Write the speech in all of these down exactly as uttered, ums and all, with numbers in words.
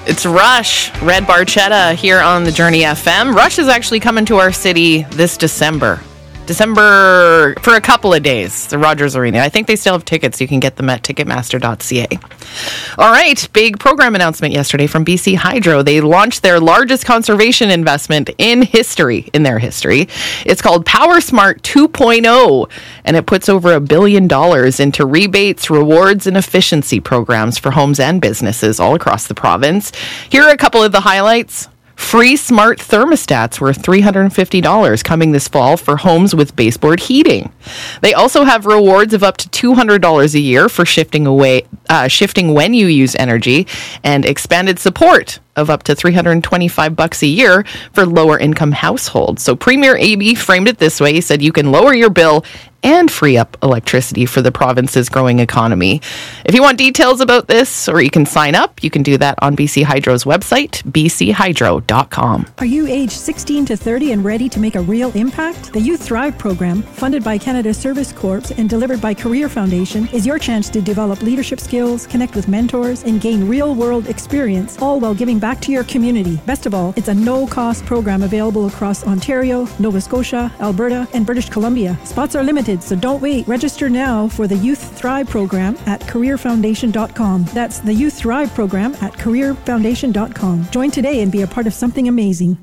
It's Rush, Red Barchetta here on the Journey F M. Rush is actually coming to our city this December. December for a couple of days, the Rogers Arena. I think they still have tickets. You can get them at ticketmaster dot c a. All right, big program announcement yesterday from B C Hydro. They launched their largest conservation investment in history, in their history. It's called PowerSmart two point oh, and it puts over a billion dollars into rebates, rewards, and efficiency programs for homes and businesses all across the province. Here are a couple of the highlights. Free smart thermostats worth three hundred fifty dollars coming this fall for homes with baseboard heating. They also have rewards of up to two hundred dollars a year for shifting away, uh, shifting when you use energy, and expanded support of up to three hundred twenty-five bucks a year for lower income households. So Premier Abey framed it this way. He said you can lower your bill and free up electricity for the province's growing economy. If you want details about this, or you can sign up, you can do that on B C Hydro's website, b c hydro dot com. Are you age sixteen to thirty and ready to make a real impact? The Youth Thrive program, funded by Canada Service Corps and delivered by Career Foundation, is your chance to develop leadership skills, connect with mentors, and gain real-world experience, all while giving back to your community. Best of all, it's a no-cost program available across Ontario, Nova Scotia, Alberta, and British Columbia. Spots are limited, so don't wait. Register now for the Youth Thrive program at career foundation dot com. That's the Youth Thrive program at career foundation dot com. Join today and be a part of something amazing.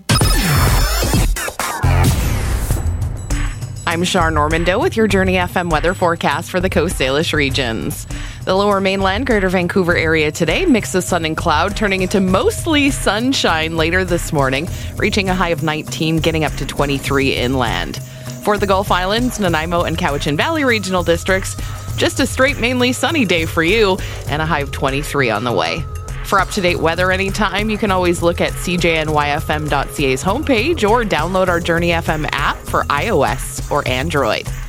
I'm Shar Normando with your Journey F M weather forecast for the Coast Salish regions. The Lower Mainland, Greater Vancouver area today, mix of sun and cloud, turning into mostly sunshine later this morning, reaching a high of nineteen, getting up to twenty-three inland. For the Gulf Islands, Nanaimo and Cowichan Valley regional districts, just a straight mainly sunny day for you, and a high of twenty-three on the way. For up-to-date weather anytime, you can always look at c j n y f m dot c a's homepage or download our Journey F M app for iOS or Android.